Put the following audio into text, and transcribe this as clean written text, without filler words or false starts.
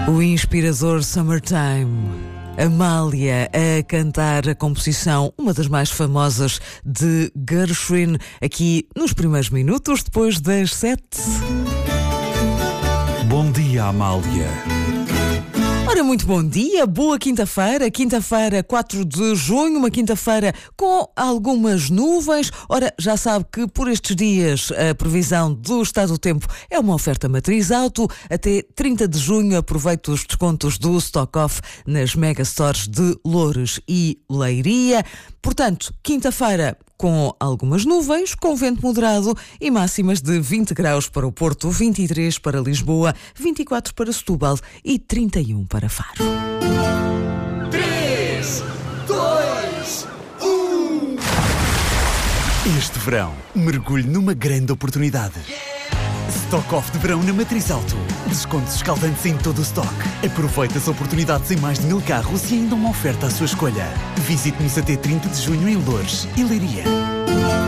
O inspirador Summertime. Amália a cantar a composição, uma das mais famosas de Gershwin, aqui nos primeiros minutos, depois das 7. Bom dia, Amália. Ora, muito bom dia, boa quinta-feira, 4 de junho, uma quinta-feira com algumas nuvens. Ora, já sabe que por estes dias a previsão do estado do tempo é uma oferta Matriz Auto. Até 30 de junho aproveite os descontos do Stock Off nas megastores de Loures e Leiria. Portanto, quinta-feira com algumas nuvens, com vento moderado e máximas de 20 graus para o Porto, 23 para Lisboa, 24 para Setúbal e 31 para Faro. 3, 2, 1. Este verão, mergulhe numa grande oportunidade. Stock Off de verão na Matriz Auto. Descontos escaldantes em todo o stock. Aproveite as oportunidades em mais de 1000 carros e ainda uma oferta à sua escolha. Visite-nos até 30 de junho em Loures e Leiria.